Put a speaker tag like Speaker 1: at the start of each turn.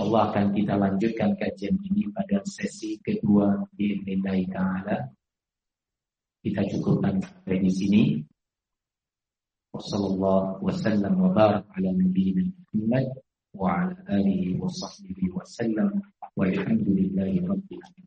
Speaker 1: InsyaAllah akan kita lanjutkan kajian ini pada sesi kedua bi'idznillah ta'ala. Kita cukupkan sampai di sini. Wassallallahu wasallam wa barak ala nabiyyina Muhammad wa ala alihi wa sahbihi wa sallam walhamdulillahi rabbil alamin.